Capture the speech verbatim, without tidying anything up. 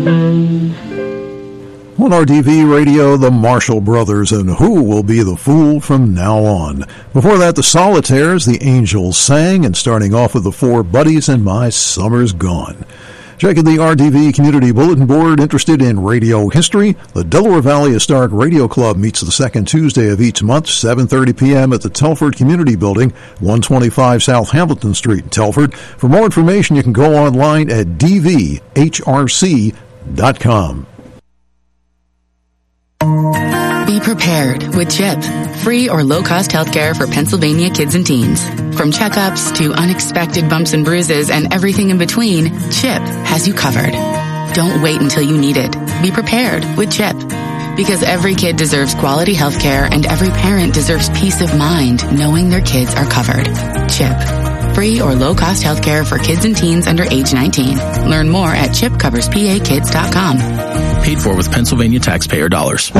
On R D V Radio, the Marshall Brothers, and Who Will Be the Fool from Now On. Before that, the Solitaires, the Angels Sang, and starting off with the Four Buddies and My Summer's Gone. Checking the R D V Community Bulletin Board. Interested in radio history? The Delaware Valley Historic Radio Club meets the second Tuesday of each month, seven thirty p.m. at the Telford Community Building, one twenty-five South Hamilton Street in Telford. For more information, you can go online at d v h r c dot com. Be prepared with CHIP, free or low-cost healthcare for Pennsylvania kids and teens. From checkups to unexpected bumps and bruises and everything in between, CHIP has you covered. Don't wait until you need it. Be prepared with CHIP. Because every kid deserves quality healthcare and every parent deserves peace of mind knowing their kids are covered. CHIP, free or low-cost healthcare for kids and teens under age nineteen. Learn more at chip covers p a kids dot com. Paid for with Pennsylvania taxpayer dollars.